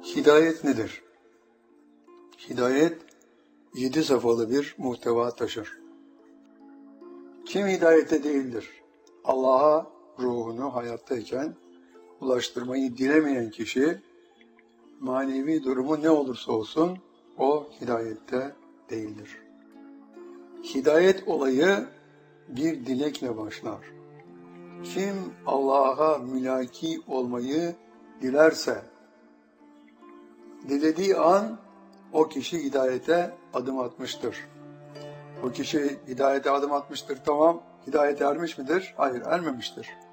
Hidayet nedir? Hidayet 7 safhalı bir muhteva taşır. Kim hidayette değildir? Allah'a ruhunu hayattayken ulaştırmayı dilemeyen kişi, manevi durumu ne olursa olsun o hidayette değildir. Hidayet olayı bir dilekle başlar. Kim Allah'a mülaki olmayı dilerse, dilediği an o kişi hidayete adım atmıştır. O kişi hidayete adım atmıştır, tamam, hidayete ermiş midir? Hayır, ermemiştir.